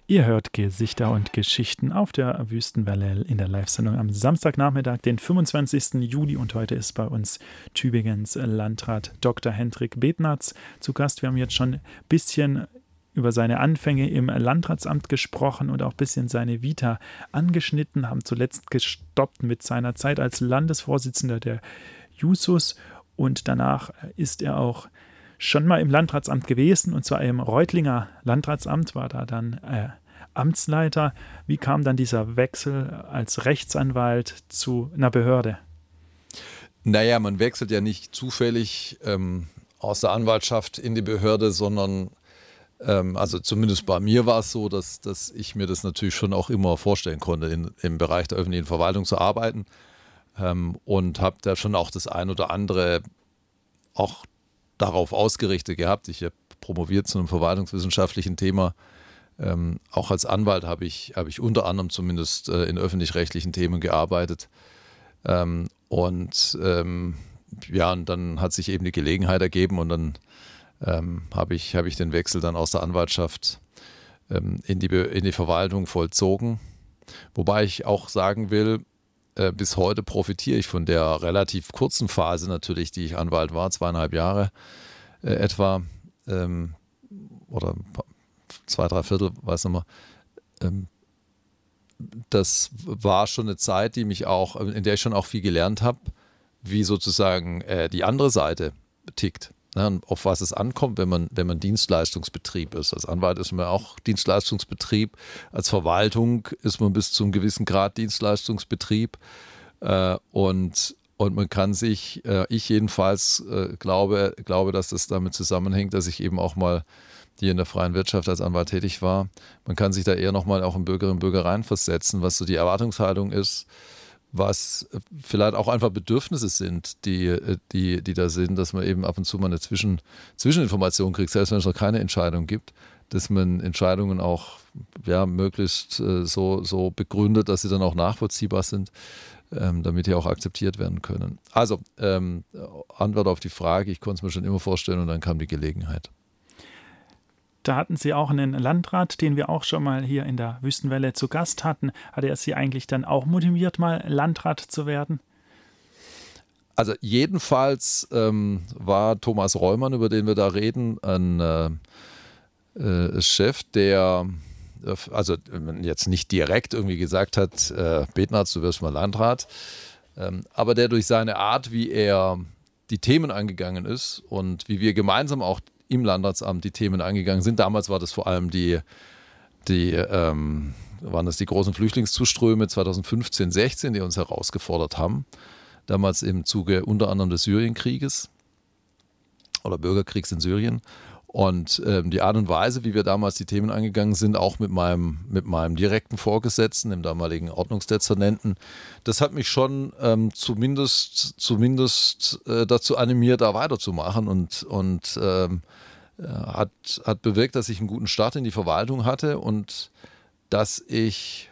Ihr hört Gesichter und Geschichten auf der Wüstenwelle in der Live-Sendung am Samstagnachmittag, den 25. Juli. Und heute ist bei uns Tübingens Landrat Dr. Hendrik Bednarz zu Gast. Wir haben jetzt schon ein bisschen über seine Anfänge im Landratsamt gesprochen und auch ein bisschen seine Vita angeschnitten, haben zuletzt gestoppt mit seiner Zeit als Landesvorsitzender der Jusos und danach ist er auch schon mal im Landratsamt gewesen, und zwar im Reutlinger Landratsamt, war da dann Amtsleiter. Wie kam dann dieser Wechsel als Rechtsanwalt zu einer Behörde? Naja, man wechselt ja nicht zufällig aus der Anwaltschaft in die Behörde, sondern also zumindest bei mir war es so, dass ich mir das natürlich schon auch immer vorstellen konnte, im Bereich der öffentlichen Verwaltung zu arbeiten, und habe da schon auch das ein oder andere auch darauf ausgerichtet gehabt. Ich habe promoviert zu einem verwaltungswissenschaftlichen Thema. Auch als Anwalt habe ich unter anderem zumindest in öffentlich-rechtlichen Themen gearbeitet. Und dann hat sich eben die Gelegenheit ergeben, und dann habe ich den Wechsel dann aus der Anwaltschaft in die Verwaltung vollzogen. Wobei ich auch sagen will, bis heute profitiere ich von der relativ kurzen Phase natürlich, die ich Anwalt war, 2,5 Jahre etwa, oder 2, 3 Viertel, weiß nicht mehr. Das war schon eine Zeit, in der ich schon auch viel gelernt habe, wie sozusagen die andere Seite tickt. Ne, und auf was es ankommt, wenn man Dienstleistungsbetrieb ist. Als Anwalt ist man auch Dienstleistungsbetrieb. Als Verwaltung ist man bis zu einem gewissen Grad Dienstleistungsbetrieb. Und man kann sich, ich jedenfalls glaube, dass das damit zusammenhängt, dass ich eben auch mal hier in der freien Wirtschaft als Anwalt tätig war. Man kann sich da eher nochmal auch in Bürgerinnen und Bürger reinversetzen, was so die Erwartungshaltung ist, was vielleicht auch einfach Bedürfnisse sind, die da sind, dass man eben ab und zu mal eine Zwischeninformation kriegt, selbst wenn es noch keine Entscheidung gibt, dass man Entscheidungen auch möglichst so begründet, dass sie dann auch nachvollziehbar sind, damit die auch akzeptiert werden können. Also Antwort auf die Frage, ich konnte es mir schon immer vorstellen, und dann kam die Gelegenheit. Da hatten Sie auch einen Landrat, den wir auch schon mal hier in der Wüstenwelle zu Gast hatten. Hat er Sie eigentlich dann auch motiviert, mal Landrat zu werden? Also jedenfalls war Thomas Reumann, über den wir da reden, ein Chef, der also jetzt nicht direkt irgendwie gesagt hat, Bednarz, du wirst mal Landrat, aber der durch seine Art, wie er die Themen angegangen ist und wie wir gemeinsam auch im Landratsamt die Themen angegangen sind. Damals war das vor allem waren das die großen Flüchtlingszuströme 2015, 16, die uns herausgefordert haben. Damals im Zuge unter anderem des Syrienkrieges oder Bürgerkriegs in Syrien. Und die Art und Weise, wie wir damals die Themen angegangen sind, auch mit meinem direkten Vorgesetzten, dem damaligen Ordnungsdezernenten, das hat mich schon zumindest dazu animiert, da weiterzumachen, und hat bewirkt, dass ich einen guten Start in die Verwaltung hatte und dass ich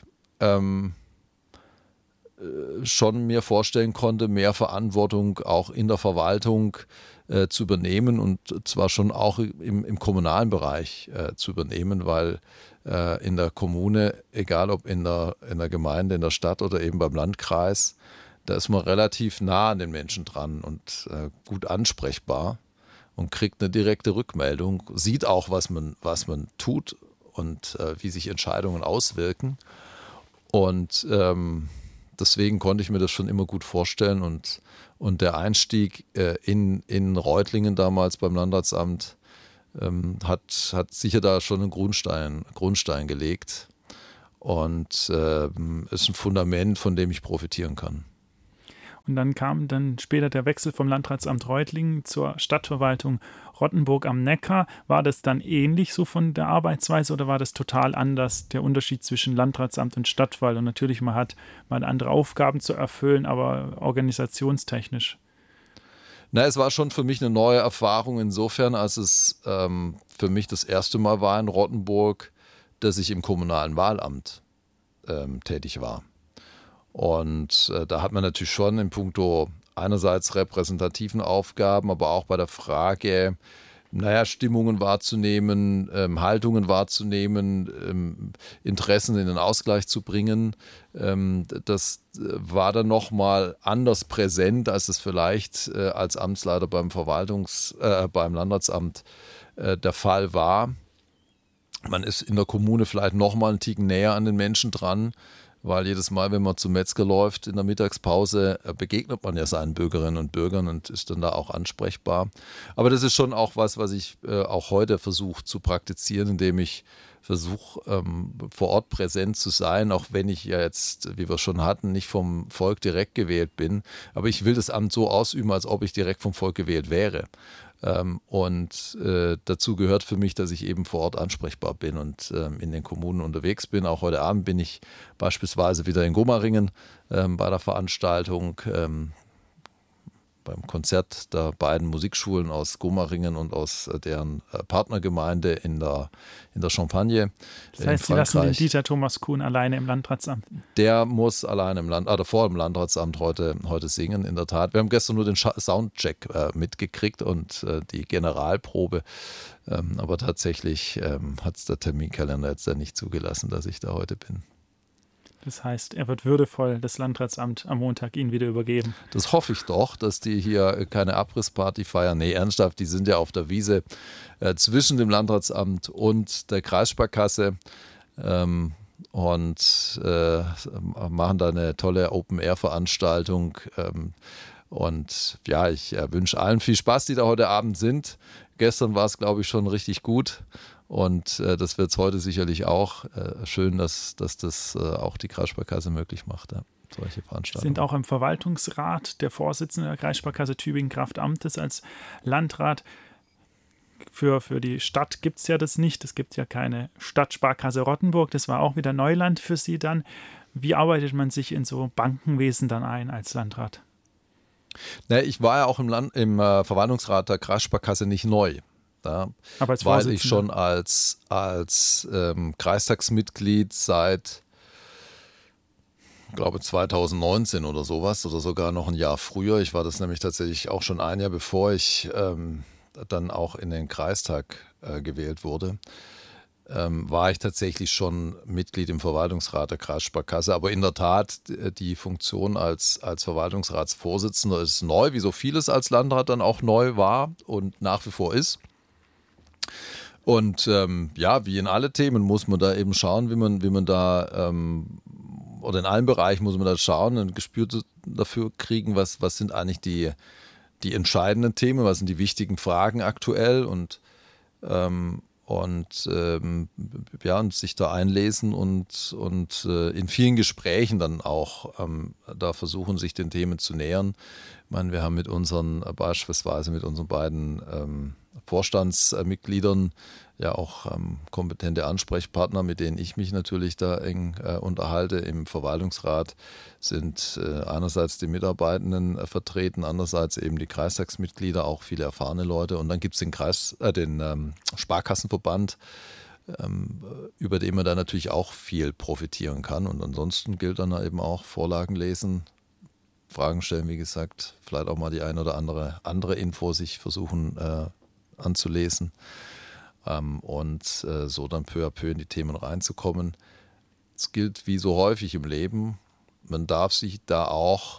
schon mir vorstellen konnte, mehr Verantwortung auch in der Verwaltung zu übernehmen, und zwar schon auch im kommunalen Bereich zu übernehmen, weil in der Kommune, egal ob in der Gemeinde, in der Stadt oder eben beim Landkreis, da ist man relativ nah an den Menschen dran und gut ansprechbar und kriegt eine direkte Rückmeldung, sieht auch, was man tut und wie sich Entscheidungen auswirken. Und deswegen konnte ich mir das schon immer gut vorstellen, und der Einstieg in Reutlingen damals beim Landratsamt hat sicher da schon einen Grundstein gelegt und ist ein Fundament, von dem ich profitieren kann. Und dann kam dann später der Wechsel vom Landratsamt Reutlingen zur Stadtverwaltung Rottenburg am Neckar. War das dann ähnlich so von der Arbeitsweise oder war das total anders, der Unterschied zwischen Landratsamt und Stadtverwaltung? Und natürlich, man hat mal andere Aufgaben zu erfüllen, aber organisationstechnisch. Na, es war schon für mich eine neue Erfahrung insofern, als es für mich das erste Mal war in Rottenburg, dass ich im kommunalen Wahlamt tätig war. Und da hat man natürlich schon in puncto einerseits repräsentativen Aufgaben, aber auch bei der Frage, Stimmungen wahrzunehmen, Haltungen wahrzunehmen, Interessen in den Ausgleich zu bringen. Das war dann nochmal anders präsent, als es vielleicht als Amtsleiter beim Landratsamt der Fall war. Man ist in der Kommune vielleicht nochmal einen Ticken näher an den Menschen dran, weil jedes Mal, wenn man zum Metzger läuft in der Mittagspause, begegnet man ja seinen Bürgerinnen und Bürgern und ist dann da auch ansprechbar. Aber das ist schon auch was ich auch heute versuche zu praktizieren, indem ich versuche, vor Ort präsent zu sein, auch wenn ich ja jetzt, wie wir schon hatten, nicht vom Volk direkt gewählt bin. Aber ich will das Amt so ausüben, als ob ich direkt vom Volk gewählt wäre. Und dazu gehört für mich, dass ich eben vor Ort ansprechbar bin und in den Kommunen unterwegs bin. Auch heute Abend bin ich beispielsweise wieder in Gomaringen bei der Veranstaltung, beim Konzert der beiden Musikschulen aus Gomaringen und aus deren Partnergemeinde in der Champagne. Das heißt, Sie lassen den Dieter Thomas Kuhn alleine im Landratsamt? Der muss alleine vor dem Landratsamt heute singen, in der Tat. Wir haben gestern nur den Soundcheck mitgekriegt und die Generalprobe. Aber tatsächlich hat es der Terminkalender jetzt ja nicht zugelassen, dass ich da heute bin. Das heißt, er wird würdevoll das Landratsamt am Montag Ihnen wieder übergeben. Das hoffe ich doch, dass die hier keine Abrissparty feiern. Nee, ernsthaft, die sind ja auf der Wiese zwischen dem Landratsamt und der Kreissparkasse und machen da eine tolle Open-Air-Veranstaltung. Und ja, ich wünsche allen viel Spaß, die da heute Abend sind. Gestern war es, glaube ich, schon richtig gut. Und das wird es heute sicherlich auch. Schön, dass das auch die Kreissparkasse möglich macht, ja, solche Veranstaltungen. Sie sind auch im Verwaltungsrat der Vorsitzende der Kreissparkasse Tübingen Kraftamtes als Landrat. Für die Stadt gibt es ja das nicht. Es gibt ja keine Stadtsparkasse Rottenburg. Das war auch wieder Neuland für Sie dann. Wie arbeitet man sich in so Bankenwesen dann ein als Landrat? Ich war ja auch im Verwaltungsrat der Kreissparkasse nicht neu. Ja, weil ich schon als Kreistagsmitglied seit, glaube 2019 oder sowas oder sogar noch ein Jahr früher, ich war das nämlich tatsächlich auch schon ein Jahr bevor ich dann auch in den Kreistag gewählt wurde, war ich tatsächlich schon Mitglied im Verwaltungsrat der Kreissparkasse. Aber in der Tat, die Funktion als Verwaltungsratsvorsitzender ist neu, wie so vieles als Landrat dann auch neu war und nach wie vor ist. Und wie in alle Themen muss man da eben schauen, wie man da, oder in allen Bereichen muss man da schauen und ein Gespür dafür kriegen, was sind eigentlich die entscheidenden Themen, was sind die wichtigen Fragen aktuell und sich da einlesen und in vielen Gesprächen dann auch da versuchen, sich den Themen zu nähern. Ich meine, wir haben beispielsweise mit unseren beiden Vorstandsmitgliedern ja auch kompetente Ansprechpartner, mit denen ich mich natürlich da eng unterhalte. Im Verwaltungsrat sind einerseits die Mitarbeitenden vertreten, andererseits eben die Kreistagsmitglieder, auch viele erfahrene Leute. Und dann gibt es den Sparkassenverband, über den man da natürlich auch viel profitieren kann. Und ansonsten gilt dann eben auch Vorlagen lesen, Fragen stellen, wie gesagt, vielleicht auch mal die ein oder andere Info sich versuchen anzulesen und so dann peu à peu in die Themen reinzukommen. Es gilt wie so häufig im Leben, man darf sich da auch,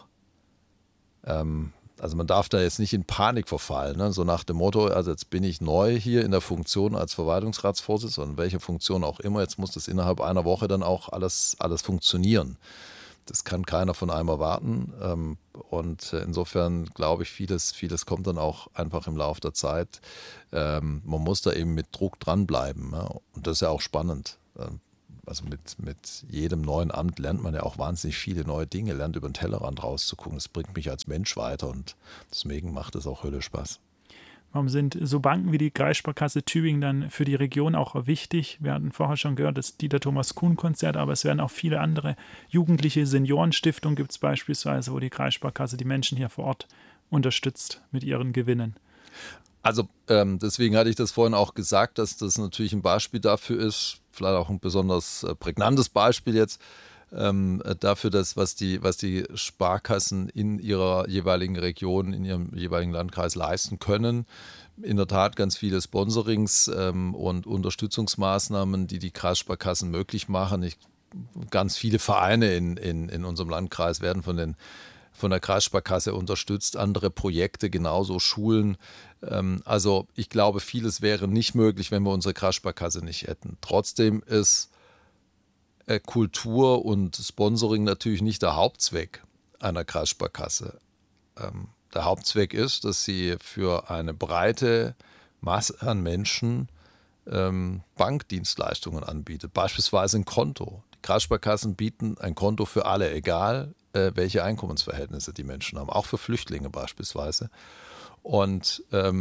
man darf da jetzt nicht in Panik verfallen, ne? So nach dem Motto, also jetzt bin ich neu hier in der Funktion als Verwaltungsratsvorsitzender, in welcher Funktion auch immer, jetzt muss das innerhalb einer Woche dann auch alles funktionieren. Das kann keiner von einem erwarten und insofern glaube ich, vieles kommt dann auch einfach im Laufe der Zeit. Man muss da eben mit Druck dranbleiben, ja? Und das ist ja auch spannend. Also mit jedem neuen Amt lernt man ja auch wahnsinnig viele neue Dinge, lernt über den Tellerrand rauszugucken. Das bringt mich als Mensch weiter und deswegen macht es auch Hölle Spaß. Warum sind so Banken wie die Kreissparkasse Tübingen dann für die Region auch wichtig? Wir hatten vorher schon gehört, das Dieter Thomas Kuhn Konzert, aber es werden auch viele andere jugendliche Seniorenstiftungen gibt es beispielsweise, wo die Kreissparkasse die Menschen hier vor Ort unterstützt mit ihren Gewinnen. Also deswegen hatte ich das vorhin auch gesagt, dass das natürlich ein Beispiel dafür ist, vielleicht auch ein besonders prägnantes Beispiel jetzt, dafür, was die Sparkassen in ihrer jeweiligen Region, in ihrem jeweiligen Landkreis leisten können. in der Tat ganz viele Sponsorings und Unterstützungsmaßnahmen, die Kreissparkassen möglich machen. Ganz viele Vereine in unserem Landkreis werden von der Kreissparkasse unterstützt, andere Projekte, genauso Schulen. Also ich glaube, vieles wäre nicht möglich, wenn wir unsere Kreissparkasse nicht hätten. Trotzdem ist Kultur und Sponsoring natürlich nicht der Hauptzweck einer Kreissparkasse. Der Hauptzweck ist, dass sie für eine breite Masse an Menschen Bankdienstleistungen anbietet, beispielsweise ein Konto. Die Kreissparkassen bieten ein Konto für alle, egal welche Einkommensverhältnisse die Menschen haben, auch für Flüchtlinge beispielsweise. Und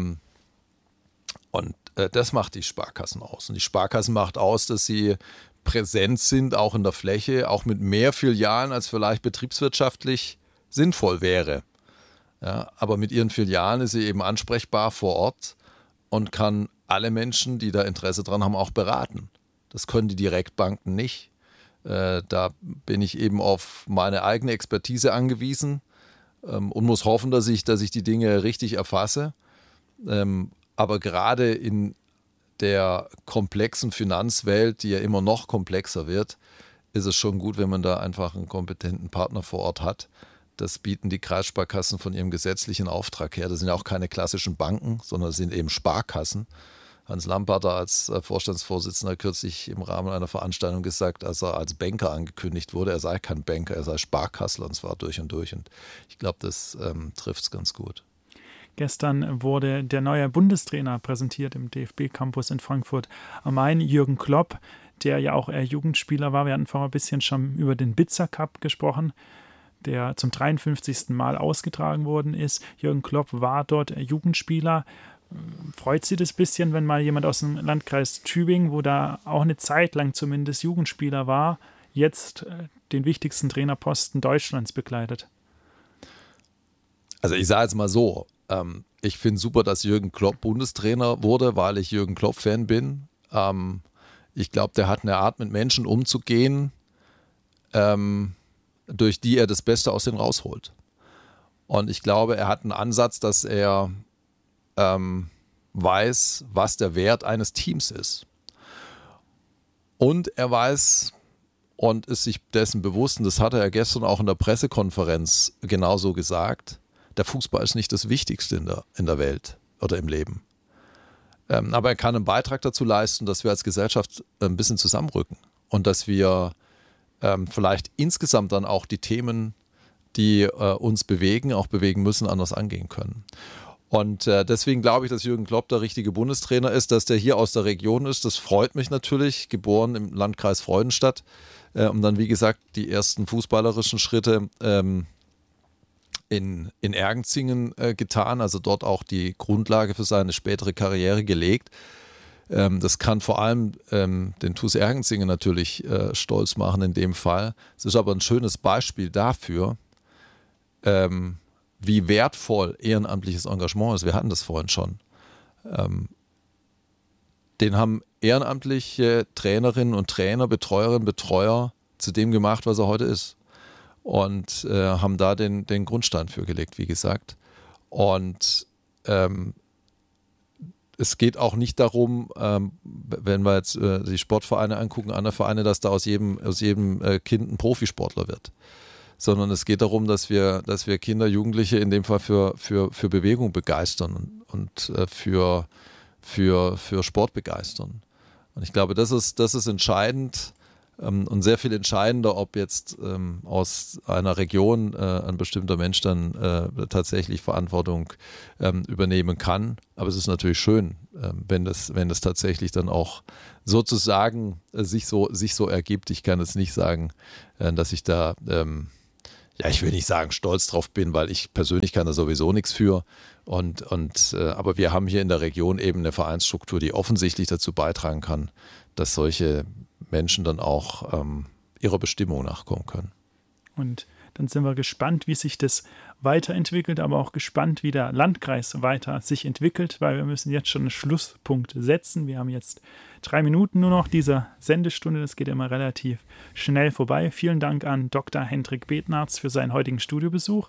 das macht die Sparkassen aus. Und die Sparkassen macht aus, dass sie präsent sind, auch in der Fläche, auch mit mehr Filialen, als vielleicht betriebswirtschaftlich sinnvoll wäre. Ja, aber mit ihren Filialen ist sie eben ansprechbar vor Ort und kann alle Menschen, die da Interesse dran haben, auch beraten. Das können die Direktbanken nicht. Da bin ich eben auf meine eigene Expertise angewiesen und muss hoffen, dass ich die Dinge richtig erfasse. Aber gerade in der komplexen Finanzwelt, die ja immer noch komplexer wird, ist es schon gut, wenn man da einfach einen kompetenten Partner vor Ort hat. Das bieten die Kreissparkassen von ihrem gesetzlichen Auftrag her. Das sind ja auch keine klassischen Banken, sondern das sind eben Sparkassen. Hans Lamparter als Vorstandsvorsitzender kürzlich im Rahmen einer Veranstaltung gesagt, als er als Banker angekündigt wurde, er sei kein Banker, er sei Sparkassler, und zwar durch und durch. Und ich glaube, das trifft es ganz gut. Gestern wurde der neue Bundestrainer präsentiert im DFB-Campus in Frankfurt am Main, Jürgen Klopp, der ja auch Jugendspieler war. Wir hatten vorher ein bisschen schon über den Bitzer Cup gesprochen, der zum 53. Mal ausgetragen worden ist. Jürgen Klopp war dort Jugendspieler. Freut Sie das ein bisschen, wenn mal jemand aus dem Landkreis Tübingen, wo da auch eine Zeit lang zumindest Jugendspieler war, jetzt den wichtigsten Trainerposten Deutschlands bekleidet? Also ich sage jetzt mal so, ich finde super, dass Jürgen Klopp Bundestrainer wurde, weil ich Jürgen Klopp-Fan bin. Ich glaube, der hat eine Art, mit Menschen umzugehen, durch die er das Beste aus denen rausholt. Und ich glaube, er hat einen Ansatz, dass er weiß, was der Wert eines Teams ist. Und er weiß und ist sich dessen bewusst, und das hat er ja gestern auch in der Pressekonferenz genauso gesagt, der Fußball ist nicht das Wichtigste in der Welt oder im Leben. Aber er kann einen Beitrag dazu leisten, dass wir als Gesellschaft ein bisschen zusammenrücken und dass wir vielleicht insgesamt dann auch die Themen, die uns bewegen, auch bewegen müssen, anders angehen können. Und deswegen glaube ich, dass Jürgen Klopp der richtige Bundestrainer ist, dass der hier aus der Region ist. Das freut mich natürlich, geboren im Landkreis Freudenstadt. Und dann, wie gesagt, die ersten fußballerischen Schritte in Ergenzingen getan, also dort auch die Grundlage für seine spätere Karriere gelegt. Das kann vor allem den TuS Ergenzingen natürlich stolz machen in dem Fall. Es ist aber ein schönes Beispiel dafür, wie wertvoll ehrenamtliches Engagement ist. Wir hatten das vorhin schon. Den haben ehrenamtliche Trainerinnen und Trainer, Betreuerinnen, Betreuer zu dem gemacht, was er heute ist. Und haben da den Grundstein für gelegt, wie gesagt. Und es geht auch nicht darum, wenn wir jetzt die Sportvereine angucken, andere Vereine, dass da aus jedem Kind ein Profisportler wird. Sondern es geht darum, dass wir Kinder, Jugendliche in dem Fall für Bewegung begeistern und für Sport begeistern. Und ich glaube, das ist entscheidend und sehr viel entscheidender, ob jetzt aus einer Region ein bestimmter Mensch dann tatsächlich Verantwortung übernehmen kann. Aber es ist natürlich schön, wenn das tatsächlich dann auch sozusagen sich so ergibt. Ich kann jetzt nicht sagen, dass ich da ich will nicht sagen, stolz drauf bin, weil ich persönlich kann da sowieso nichts für. Aber wir haben hier in der Region eben eine Vereinsstruktur, die offensichtlich dazu beitragen kann, dass solche Menschen dann auch ihrer Bestimmung nachkommen können. Und dann sind wir gespannt, wie sich das weiterentwickelt, aber auch gespannt, wie der Landkreis weiter sich entwickelt, weil wir müssen jetzt schon einen Schlusspunkt setzen. Wir haben jetzt 3 Minuten nur noch dieser Sendestunde, das geht immer relativ schnell vorbei. Vielen Dank an Dr. Hendrik Betnarz für seinen heutigen Studiobesuch.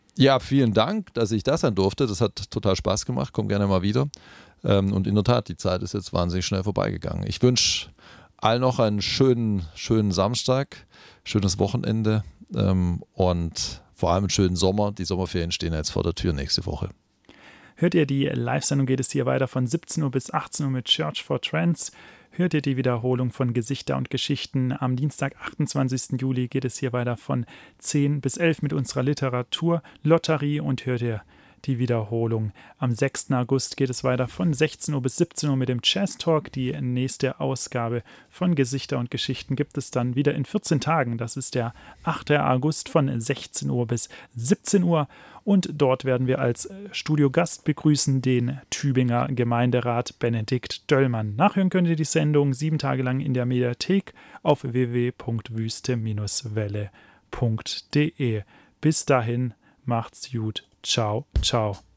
Ja, vielen Dank, dass ich da sein durfte. Das hat total Spaß gemacht. Komm gerne mal wieder. Und in der Tat, die Zeit ist jetzt wahnsinnig schnell vorbeigegangen. Ich wünsche allen noch einen schönen Samstag, schönes Wochenende und vor allem einen schönen Sommer. Die Sommerferien stehen jetzt vor der Tür nächste Woche. Hört ihr die Live-Sendung, geht es hier weiter von 17 Uhr bis 18 Uhr mit Church for Trends. Hört ihr die Wiederholung von Gesichter und Geschichten. Am Dienstag, 28. Juli, geht es hier weiter von 10 bis 11 mit unserer Literaturlotterie und hört ihr die Wiederholung. Am 6. August geht es weiter von 16 Uhr bis 17 Uhr mit dem Jazz Talk. Die nächste Ausgabe von Gesichter und Geschichten gibt es dann wieder in 14 Tagen. Das ist der 8. August von 16 Uhr bis 17 Uhr. Und dort werden wir als Studiogast begrüßen den Tübinger Gemeinderat Benedikt Döllmann. Nachhören könnt ihr die Sendung 7 Tage lang in der Mediathek auf www.wüste-welle.de. Bis dahin, macht's gut. Ciao, ciao.